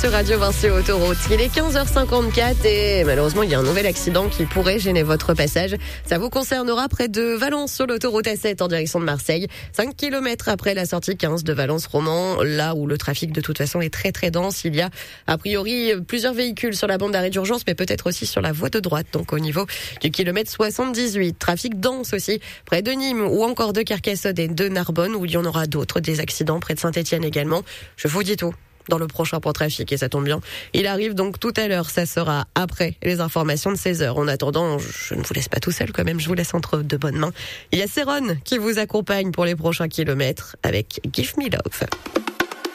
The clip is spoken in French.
Sur Radio Vinci Autoroute. Il est 15h54 et malheureusement, il y a un nouvel accident qui pourrait gêner votre passage. Ça vous concernera près de Valence sur l'autoroute A7 en direction de Marseille. 5 km après la sortie 15 de Valence-Romand, là où le trafic de toute façon est très très dense. Il y a a priori plusieurs véhicules sur la bande d'arrêt d'urgence, mais peut-être aussi sur la voie de droite. Donc au niveau du kilomètre 78. Trafic dense aussi près de Nîmes ou encore de Carcassonne et de Narbonne où il y en aura d'autres. Des accidents près de Saint-Étienne également. Je vous dis tout dans le prochain point trafic et ça tombe bien. Il arrive donc tout à l'heure, ça sera après les informations de 16h. En attendant, je ne vous laisse pas tout seul quand même, je vous laisse entre de bonnes mains. Il y a Céron qui vous accompagne pour les prochains kilomètres avec Give Me Love.